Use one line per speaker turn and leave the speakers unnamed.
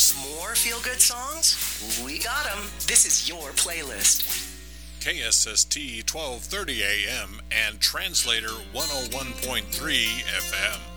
More feel-good songs? We got them. This is your playlist.
KSST 1230 AM and Translator 101.3 FM.